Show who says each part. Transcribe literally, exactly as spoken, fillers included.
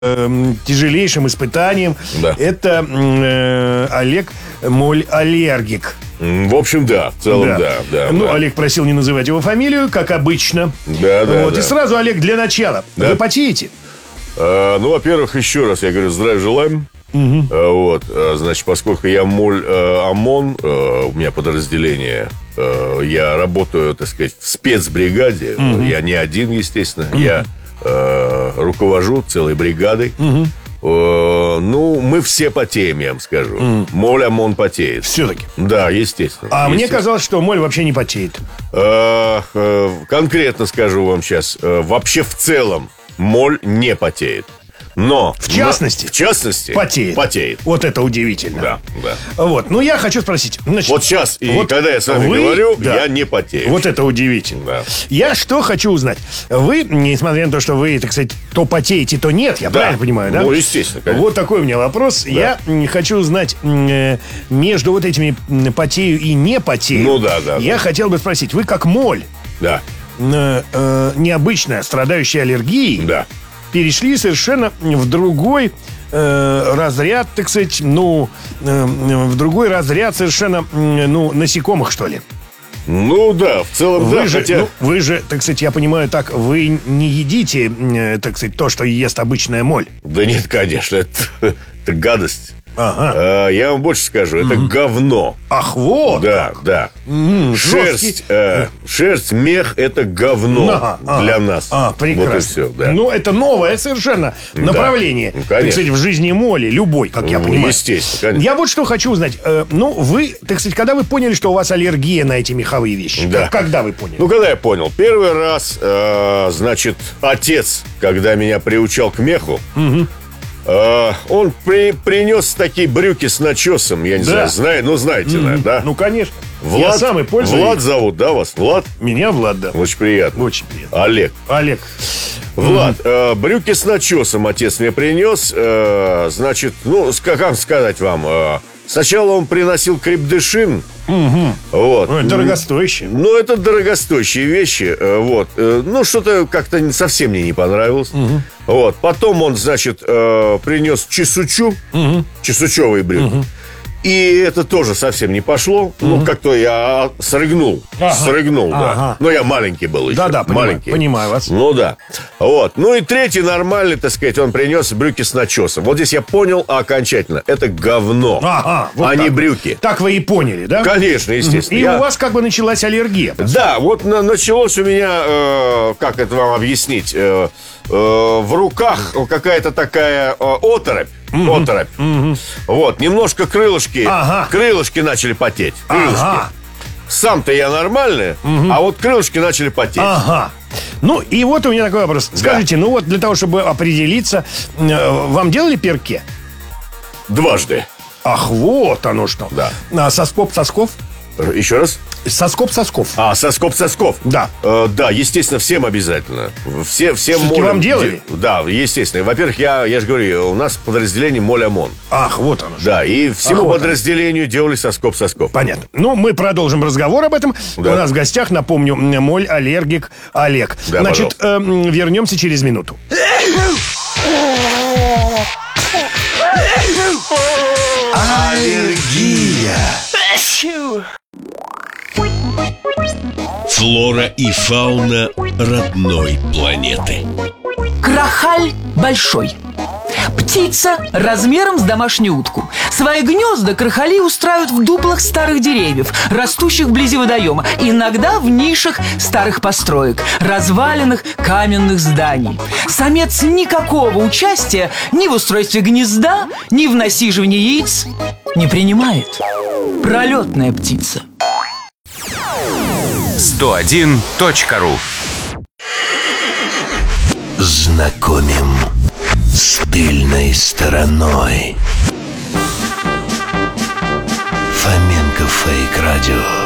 Speaker 1: э, тяжелейшим испытанием.
Speaker 2: Да.
Speaker 1: Это э, Олег моль-аллергик.
Speaker 2: В общем, да, в целом, да, да, да
Speaker 1: Ну,
Speaker 2: да.
Speaker 1: Олег просил не называть его фамилию, как обычно.
Speaker 2: Да, да,
Speaker 1: вот,
Speaker 2: да.
Speaker 1: И сразу, Олег, для начала.
Speaker 2: Да.
Speaker 1: Вы потеете?
Speaker 2: А, ну, во-первых, еще раз я говорю, здравия желаем. Угу. А, вот, а, значит, поскольку я моль а, ОМОН, а, у меня подразделение, а, я работаю, так сказать, в спецбригаде. Угу. Я не один, естественно. Угу. Я а, руковожу целой бригадой. Угу. Uh, ну, мы все потеем, я вам скажу. Mm. Моль ОМОН потеет.
Speaker 1: Все-таки?
Speaker 2: Да, естественно.
Speaker 1: А
Speaker 2: естественно.
Speaker 1: мне казалось, что моль вообще не потеет.
Speaker 2: uh, uh, Конкретно скажу вам сейчас. uh, Вообще в целом моль не потеет. Но
Speaker 1: в частности,
Speaker 2: в частности
Speaker 1: потеет.
Speaker 2: потеет.
Speaker 1: Вот это удивительно.
Speaker 2: Да, да.
Speaker 1: Вот, ну я хочу спросить. Значит,
Speaker 2: вот сейчас, и
Speaker 1: вот
Speaker 2: когда я с вами
Speaker 1: вы,
Speaker 2: говорю,
Speaker 1: да,
Speaker 2: я не потею.
Speaker 1: Вот это удивительно.
Speaker 2: Да.
Speaker 1: Я что хочу узнать. Вы, несмотря на то, что вы, так сказать, то потеете, то нет, я
Speaker 2: да.
Speaker 1: правильно понимаю, да?
Speaker 2: Ну, естественно, конечно.
Speaker 1: Вот такой у меня вопрос.
Speaker 2: Да.
Speaker 1: Я хочу узнать, между вот этими потею и не потею.
Speaker 2: Ну да, да.
Speaker 1: Я
Speaker 2: да.
Speaker 1: хотел бы спросить, вы как моль,
Speaker 2: да.
Speaker 1: э, э, необычная, страдающая аллергией,
Speaker 2: да.
Speaker 1: перешли совершенно в другой э, разряд, так сказать, ну, э, в другой разряд совершенно, э, ну, насекомых, что ли.
Speaker 2: Ну да, в целом
Speaker 1: вы
Speaker 2: да,
Speaker 1: же,
Speaker 2: хотя...
Speaker 1: ну, вы же, так сказать, я понимаю так, вы не едите, э, так сказать, то, что ест обычная моль.
Speaker 2: Да нет, конечно, это, это гадость.
Speaker 1: Ага.
Speaker 2: А, я вам больше скажу, это mm-hmm. говно.
Speaker 1: Ах, вот.
Speaker 2: Да,
Speaker 1: как.
Speaker 2: да.
Speaker 1: Mm-hmm.
Speaker 2: Шерсть, э, шерсть, мех – это говно
Speaker 1: ага,
Speaker 2: для
Speaker 1: ага.
Speaker 2: нас.
Speaker 1: А, прекрасно.
Speaker 2: Вот и все, да.
Speaker 1: Ну, это новое совершенно направление,
Speaker 2: да. ну,
Speaker 1: так сказать, в жизни моли, любой, как я
Speaker 2: ну,
Speaker 1: понимаю.
Speaker 2: Естественно, конечно.
Speaker 1: Я вот что хочу узнать. Э, ну, вы, так сказать, когда вы поняли, что у вас аллергия на эти меховые вещи?
Speaker 2: Да.
Speaker 1: Как, когда вы поняли?
Speaker 2: Ну, когда я понял? Первый раз, э, значит, отец, когда меня приучал к меху, угу. Uh, он при, принес такие брюки с начесом. Я не
Speaker 1: да.
Speaker 2: знаю, знаю, ну знаете, mm-hmm. наверное, да?
Speaker 1: Ну, конечно.
Speaker 2: Влад,
Speaker 1: я сам и пользуюсь.
Speaker 2: Влад зовут, да, вас? Влад?
Speaker 1: Меня Влад, да.
Speaker 2: Очень приятно.
Speaker 1: Очень приятно.
Speaker 2: Олег.
Speaker 1: Олег.
Speaker 2: Влад, mm-hmm. э, брюки с начесом отец мне принес. Э, значит, ну, как вам сказать вам? Э, сначала он приносил крепдышин.
Speaker 1: Угу.
Speaker 2: Вот.
Speaker 1: Ну, это дорогостоящие.
Speaker 2: Ну, это дорогостоящие вещи. Вот. Ну, что-то как-то совсем мне не понравилось. Угу. Вот. Потом он, значит, принес чесучу, угу. чесучевые брюки. Угу. И это тоже совсем не пошло. Угу. Ну, как-то я срыгнул. Ага. Срыгнул, да.
Speaker 1: Ага.
Speaker 2: Но я маленький был еще.
Speaker 1: Да-да, понимаю,
Speaker 2: маленький.
Speaker 1: понимаю вас.
Speaker 2: Ну, да. Вот. Ну, и третий нормальный, так сказать, он принес брюки с начесом. Вот здесь я понял окончательно. Это говно,
Speaker 1: ага, вот
Speaker 2: а
Speaker 1: так.
Speaker 2: не брюки.
Speaker 1: Так вы и поняли, да?
Speaker 2: Конечно, естественно.
Speaker 1: И
Speaker 2: я...
Speaker 1: у вас как бы началась аллергия.
Speaker 2: Да, вот на- началось у меня, э, как это вам объяснить, э, э, в руках какая-то такая э, оторопь. Mm-hmm. Оторопь. Mm-hmm. Вот, немножко крылышки, ага. крылышки начали потеть. Крылышки. Ага. Сам-то я нормальный, mm-hmm. а вот крылышки начали потеть.
Speaker 1: Ага. Ну, и вот у меня такой вопрос. Скажите, да. ну вот для того, чтобы определиться, э, вам делали перке?
Speaker 2: Дважды.
Speaker 1: Ах, вот оно что.
Speaker 2: Да.
Speaker 1: А соскоб сосков?
Speaker 2: Еще раз?
Speaker 1: Соскоб сосков.
Speaker 2: А, соскоб сосков.
Speaker 1: Да.
Speaker 2: Э, да, естественно, всем обязательно. Все, всем
Speaker 1: Все-таки вам делали?
Speaker 2: Да, естественно. Во-первых, я, я же говорю, у нас подразделение моль ОМОН.
Speaker 1: Ах, вот оно.
Speaker 2: Да, и всему
Speaker 1: Ах,
Speaker 2: подразделению вот делали соскоб сосков.
Speaker 1: Понятно. Ну, мы продолжим разговор об этом. Да. У нас в гостях, напомню, моль-аллергик Олег. Да, Значит, э, вернемся через минуту.
Speaker 3: Аллергия. Флора и фауна родной планеты.
Speaker 4: Крахаль большой. Птица размером с домашнюю утку. Свои гнезда крахали устраивают в дуплах старых деревьев, растущих вблизи водоема, иногда в нишах старых построек, развалинах каменных зданий. Самец никакого участия ни в устройстве гнезда, ни в насиживании яиц не принимает. Пролетная птица.
Speaker 5: сто один точка ру.
Speaker 3: Знакомим с тыльной стороной. Фоменко Фейк Радио.